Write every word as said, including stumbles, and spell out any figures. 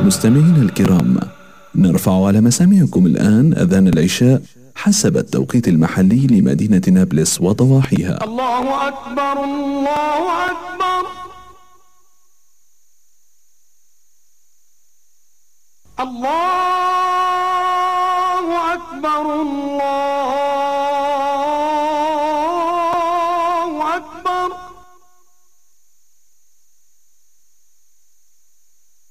مستمعينا الكرام، نرفع على مسامعكم الآن أذان العشاء حسب التوقيت المحلي لمدينة نابلس وضواحيها. الله أكبر الله أكبر الله أكبر الله